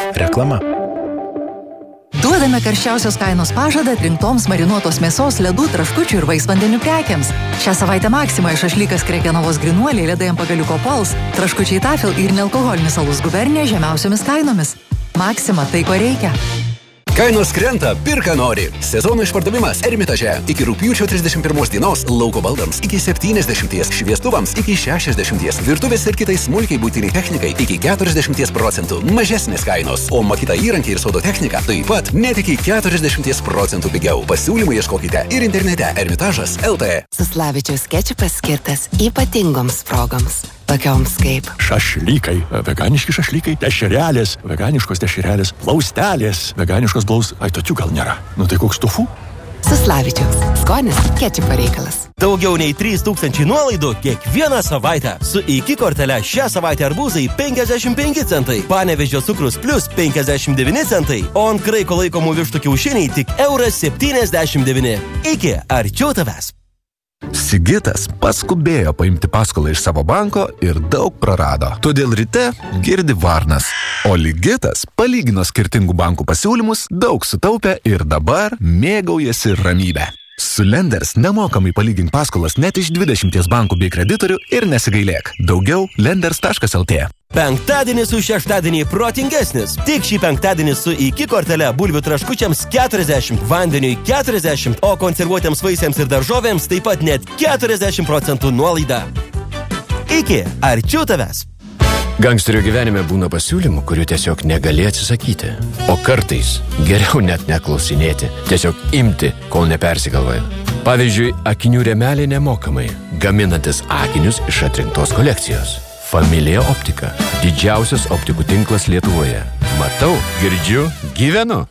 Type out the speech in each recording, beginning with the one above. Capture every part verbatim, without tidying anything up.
Reklama. Duodame karščiausios kainos pažadą atrinktoms marinuotos mėsos, ledų, traškučių ir vaisvandenių prekiams. Šią savaitę Maksimoje šašlykas Krekenovos Grinuoliai, ledai ant pagaliuko Pols, traškučiai Tafel ir nealkoholinis alus Gubernija žemiausiomis kainomis. Maksima, tai ko reikia. Kainos krenta, pirka nori. Sezono išpardavimas Ermitaže. Iki rugpjūčio trisdešimt pirmos dienos lauko baldams iki septyniasdešimties, šviestuvams iki šešiasdešimties, virtuvės ir kitai smulkiai būtiniai technikai iki keturiasdešimties procentų mažesnės kainos, o makita įrankiai ir sodo technika taip pat net iki keturiasdešimties procentų pigiau. Pasiūlymų ieškokite ir internete ermitažas taškas lt. Saslavičiaus kečupas skirtas ypatingoms progoms. Tokioms kaip šašlykai, veganiški šašlykai, dešrelės, veganiškos dešrelės, plaustelės, veganiškos blaus... Ai, tokių gal nėra. Nu tai koks tofu? Saslavičiaus. Skonis kečupo reikalas. Daugiau nei trys tūkstančiai nuolaidų kiekvieną savaitę. Su iki kortele šią savaitę arbūzai penkiasdešimt penki centai, Panevėžio cukrus plus penkiasdešimt devyni centai, o ant kraiko laikomų vištų kiaušiniai tik euras septyniasdešimt devyni. Iki arčiau tavęs. Sigitas paskubėjo paimti paskolą iš savo banko ir daug prarado. Todėl ryte girdi varnas. O Ligitas palygino skirtingų bankų pasiūlymus, daug sutaupė ir dabar mėgaujasi ramybę. Su Lenders nemokamai palygink paskolas net iš dvidešimties bankų bei kreditorių ir nesigailėk. Daugiau lenders taškas lt. Penktadienis už šeštadienį protingesnis. Tik šį penktadienį su iki kortele bulvių traškučiams keturiasdešimt, vandeniui keturiasdešimt, o konservuotiems vaisiams ir daržovėms taip pat net keturiasdešimt procentų nuolaida. Iki arčiau tavęs. Gangsterio gyvenime būna pasiūlymų, kurių tiesiog negali atsisakyti. O kartais geriau net neklausinėti, tiesiog imti, kol nepersigalvoja. Pavyzdžiui, akinių rėmeliai nemokamai, gaminantis akinius iš atrinktos kolekcijos. Familija Optika. Didžiausias optikų tinklas Lietuvoje. Matau, girdžiu, gyvenu.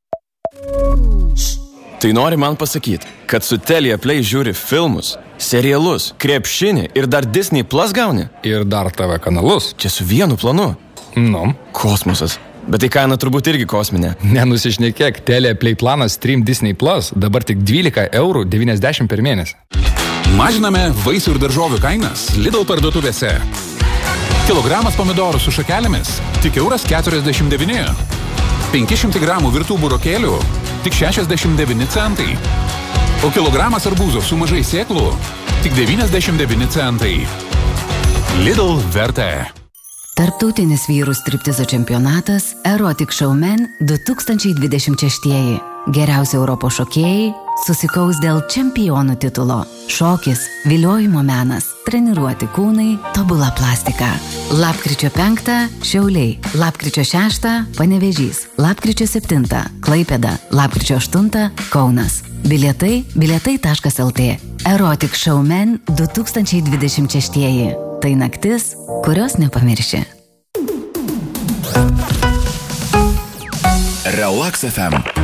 Tai nori man pasakyti, kad su Telia Play žiūri filmus, serialus, krepšinį ir dar Disney Plus gauni? Ir dar T V kanalus. Čia su vienu planu. Nu. Kosmosas. Bet tai kaina turbūt irgi kosminė. Nenusišnekėk, Telia Play planas Stream Disney Plus dabar tik dvylika eurų devyniasdešimt per mėnesį. Mažiname vaisių ir daržovių kainas Lidl parduotuvėse. Kilogramas pomidorų su šakelėmis tik euras keturiasdešimt devyni. penki šimtai gramų virtų burokėlių tik šešiasdešimt devyni centai. O kilogramas arbūzų su mažai sėklų tik devyniasdešimt devyni centai. Lidl vertė. Tarptautinis vyrų striptizo čempionatas Erotic Showman du tūkstančiai dvidešimt šeši. Geriausi Europos šokėjai susikaus dėl čempionų titulo. Šokis, viliojimo menas, treniruoti kūnai, tobula plastika. Lapkričio penktą Šiauliai, lapkričio šeštą Panevėžys, lapkričio septintą Klaipėda, lapkričio aštuntą Kaunas. Bilietai bilietai taškas lt. Erotic Showman du tūkstančiai dvidešimt šeši. Tai naktis, kurios nepamirši. Relax F M.